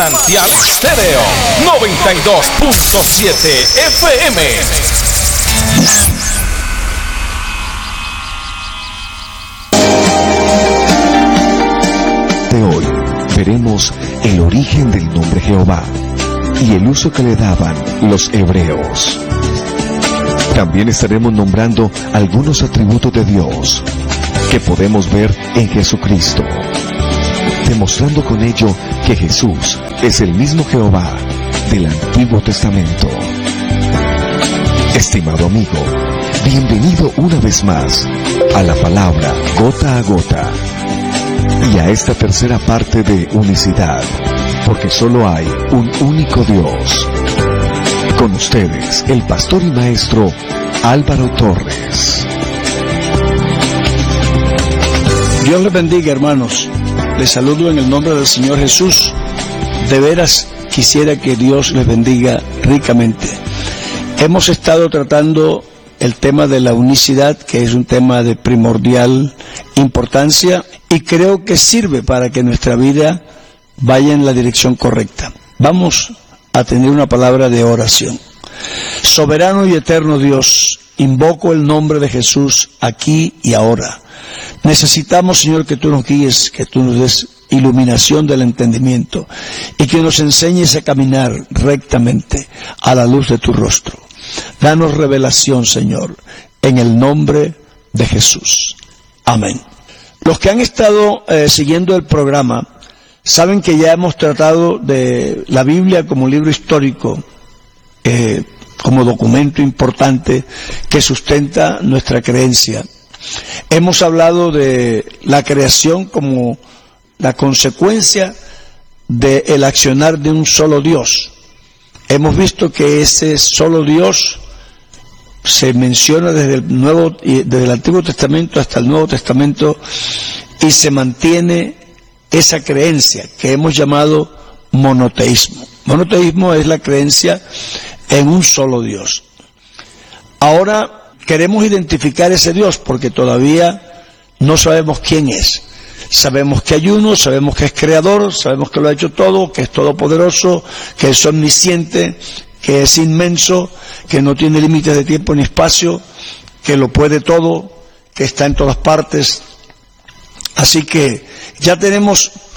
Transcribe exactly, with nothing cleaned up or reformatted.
Manantial Estéreo noventa y dos punto siete F M. De hoy veremos el origen del nombre Jehová y el uso que le daban los hebreos. También estaremos nombrando algunos atributos de Dios que podemos ver en Jesucristo, demostrando con ello que Jesús es el mismo Jehová del Antiguo Testamento. Estimado amigo, bienvenido una vez más a la palabra Gota a Gota y a esta tercera parte de unicidad, porque solo hay un único Dios. Con ustedes, el pastor y maestro Álvaro Torres. Dios les bendiga, hermanos. Les saludo en el nombre del Señor Jesús. De veras quisiera que Dios les bendiga ricamente. Hemos estado tratando el tema de la unicidad, que es un tema de primordial importancia, y creo que sirve para que nuestra vida vaya en la dirección correcta. Vamos a tener una palabra de oración. Soberano y eterno Dios, invoco el nombre de Jesús aquí y ahora. Necesitamos, Señor, que tú nos guíes, que tú nos des iluminación del entendimiento y que nos enseñes a caminar rectamente a la luz de tu rostro. Danos revelación, Señor, en el nombre de Jesús. Amén. Los que han estado eh, siguiendo el programa saben que ya hemos tratado de la Biblia como libro histórico, eh, como documento importante que sustenta nuestra creencia. Hemos hablado de la creación como la consecuencia del accionar de un solo Dios. Hemos visto que ese solo Dios se menciona desde el Nuevo, desde el Antiguo Testamento hasta el Nuevo Testamento, y se mantiene esa creencia que hemos llamado monoteísmo. Monoteísmo es la creencia en un solo Dios. Ahora queremos identificar ese Dios porque todavía no sabemos quién es. Sabemos que hay uno, sabemos que es creador, sabemos que lo ha hecho todo, que es todopoderoso, que es omnisciente, que es inmenso, que no tiene límites de tiempo ni espacio, que lo puede todo, que está en todas partes. Así que ya tenemos